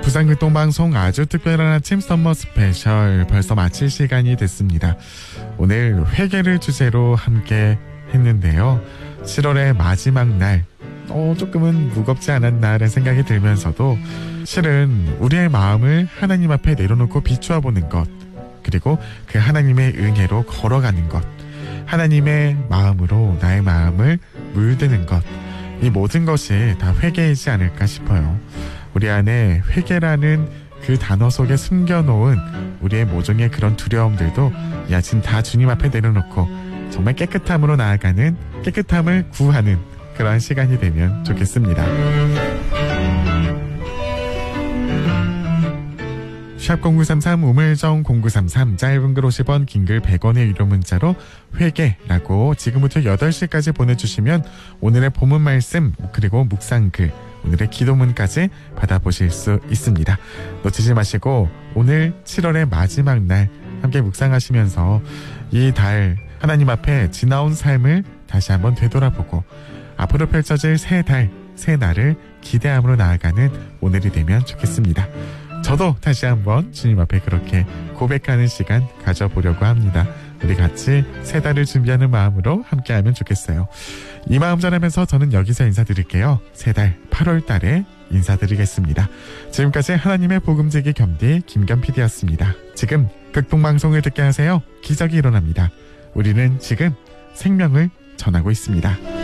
부산극동방송 아주 특별한 아침 썸머 스페셜 벌써 마칠 시간이 됐습니다. 오늘 회개를 주제로 함께 했는데요. 7월의 마지막 날 조금은 무겁지 않았나라는 생각이 들면서도 실은 우리의 마음을 하나님 앞에 내려놓고 비추어 보는 것, 그리고 그 하나님의 은혜로 걸어가는 것, 하나님의 마음으로 나의 마음을 물드는 것, 이 모든 것이 다 회개이지 않을까 싶어요. 우리 안에 회개라는 그 단어 속에 숨겨놓은 우리의 모종의 그런 두려움들도 이 아침 다 주님 앞에 내려놓고 정말 깨끗함으로 나아가는, 깨끗함을 구하는 그러한 시간이 되면 좋겠습니다. 샵 0933 우물정 0933 짧은 글 50원 긴 글 100원의 유료 문자로 회개라고 지금부터 8시까지 보내주시면 오늘의 본문 말씀 그리고 묵상글 오늘의 기도문까지 받아보실 수 있습니다. 놓치지 마시고 오늘 7월의 마지막 날 함께 묵상하시면서 이 달 하나님 앞에 지나온 삶을 다시 한번 되돌아보고 앞으로 펼쳐질 새 달, 새 날을 기대함으로 나아가는 오늘이 되면 좋겠습니다. 저도 다시 한번 주님 앞에 그렇게 고백하는 시간 가져보려고 합니다. 우리 같이 새 달을 준비하는 마음으로 함께하면 좋겠어요. 이 마음 전하면서 저는 여기서 인사드릴게요. 새 달 8월 달에 인사드리겠습니다. 지금까지 하나님의 복음제기 겸디 김겸 PD였습니다. 지금 극동방송을 듣게 하세요. 기적이 일어납니다. 우리는 지금 생명을 전하고 있습니다.